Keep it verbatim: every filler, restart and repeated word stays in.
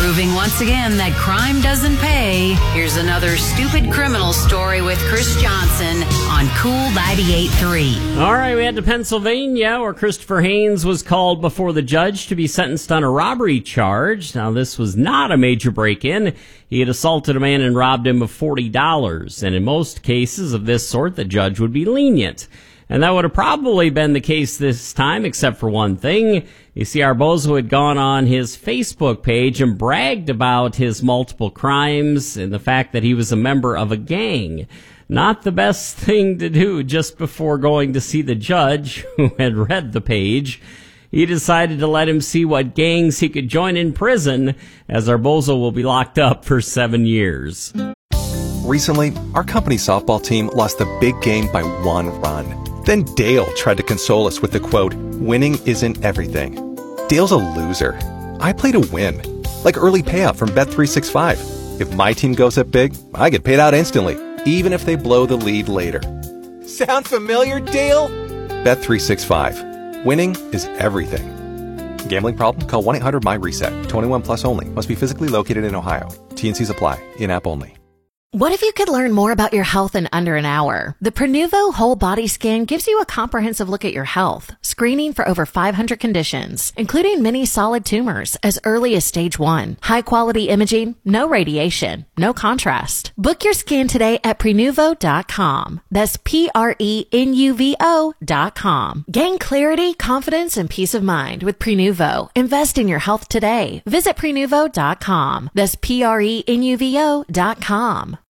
Proving once again that crime doesn't pay, here's another stupid criminal story with Chris Johnson on Cool ninety-eight point three. All right, we head to Pennsylvania, where Christopher Haynes was called before the judge to be sentenced on a robbery charge. Now, this was not a major break-in. He had assaulted a man and robbed him of forty dollars. And in most cases of this sort, the judge would be lenient. And that would have probably been the case this time, except for one thing. You see, our bozo had gone on his Facebook page and bragged about his multiple crimes and the fact that he was a member of a gang. Not the best thing to do just before going to see the judge, who had read the page. He decided to let him see what gangs he could join in prison, as our bozo will be locked up for seven years. Recently, our company softball team lost the big game by one run. Then Dale tried to console us with the quote, "Winning isn't everything." Dale's a loser. I play to win. Like early payout from Bet three sixty-five. If my team goes up big, I get paid out instantly, even if they blow the lead later. Sound familiar, Dale? Bet three sixty-five. Winning is everything. Gambling problem? Call one eight hundred M Y reset. twenty-one plus only. Must be physically located in Ohio. T N Cs apply. In-app only. What if you could learn more about your health in under an hour? The Prenuvo Whole Body Scan gives you a comprehensive look at your health, screening for over five hundred conditions, including many solid tumors as early as stage one. High quality imaging, no radiation, no contrast. Book your scan today at Prenuvo dot com. That's P R E N U V O dot com. Gain clarity, confidence, and peace of mind with Prenuvo. Invest in your health today. Visit Prenuvo dot com. That's P R E N U V O dot com.